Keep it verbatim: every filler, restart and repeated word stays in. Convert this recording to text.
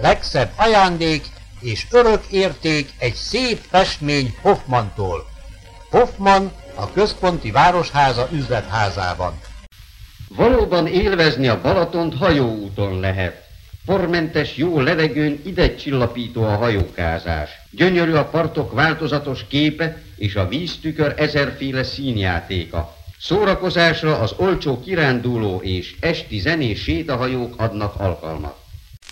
legszebb ajándék és örök érték egy szép festmény Hoffmantól. Hoffman a központi városháza üzletházában. Valóban élvezni a Balatont hajóúton lehet. Pormentes jó levegőn idegcsillapító a hajókázás. Gyönyörű a partok változatos képe és a víztükör ezerféle színjátéka. Szórakozásra az olcsó kiránduló és esti zenés sétahajók adnak alkalmat.